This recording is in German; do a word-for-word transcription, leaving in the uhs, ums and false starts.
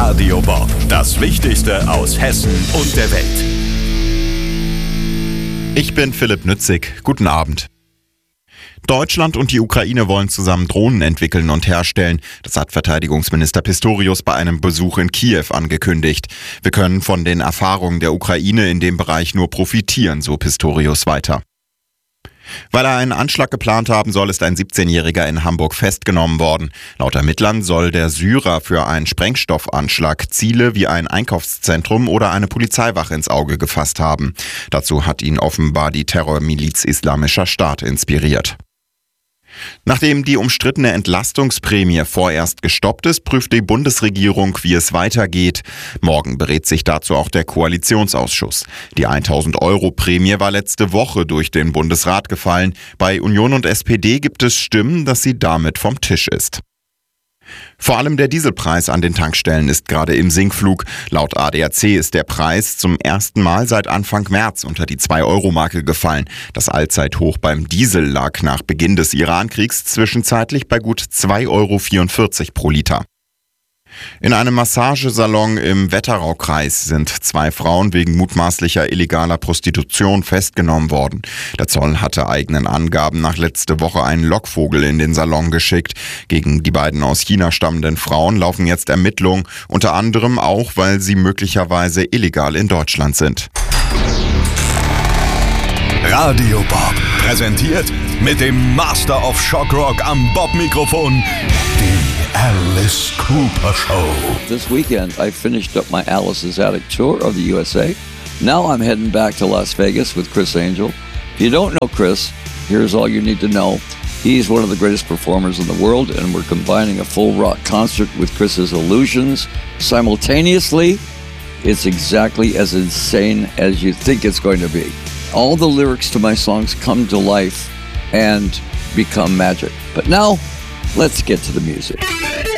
Radio Bob, das Wichtigste aus Hessen und der Welt. Ich bin Philipp Nützig. Guten Abend. Deutschland und die Ukraine wollen zusammen Drohnen entwickeln und herstellen. Das hat Verteidigungsminister Pistorius bei einem Besuch in Kiew angekündigt. Wir können von den Erfahrungen der Ukraine in dem Bereich nur profitieren, so Pistorius weiter. Weil er einen Anschlag geplant haben soll, ist ein siebzehnjähriger in Hamburg festgenommen worden. Laut Ermittlern soll der Syrer für einen Sprengstoffanschlag Ziele wie ein Einkaufszentrum oder eine Polizeiwache ins Auge gefasst haben. Dazu hat ihn offenbar die Terrormiliz Islamischer Staat inspiriert. Nachdem die umstrittene Entlastungsprämie vorerst gestoppt ist, prüft die Bundesregierung, wie es weitergeht. Morgen berät sich dazu auch der Koalitionsausschuss. Die tausend Euro Prämie war letzte Woche durch den Bundesrat gefallen. Bei Union und S P D gibt es Stimmen, dass sie damit vom Tisch ist. Vor allem der Dieselpreis an den Tankstellen ist gerade im Sinkflug. Laut A D A C ist der Preis zum ersten Mal seit Anfang März unter die zwei Euro Marke gefallen. Das Allzeithoch beim Diesel lag nach Beginn des Irankriegs zwischenzeitlich bei gut zwei Euro vierundvierzig pro Liter. In einem Massagesalon im Wetteraukreis sind zwei Frauen wegen mutmaßlicher illegaler Prostitution festgenommen worden. Der Zoll hatte eigenen Angaben nach letzte Woche einen Lockvogel in den Salon geschickt. Gegen die beiden aus China stammenden Frauen laufen jetzt Ermittlungen, unter anderem auch, weil sie möglicherweise illegal in Deutschland sind. Radio Bob präsentiert mit dem Master of Shock Rock am Bob-Mikrofon die Alice Cooper Show. This weekend I finished up my Alice's Attic tour of the U S A. Now I'm heading back to Las Vegas with Criss Angel. If you don't know Criss, here's all you need to know. He's one of the greatest performers in the world, and we're combining a full rock concert with Criss's illusions simultaneously. It's exactly as insane as you think it's going to be. All the lyrics to my songs come to life and become magic. But now, let's get to the music.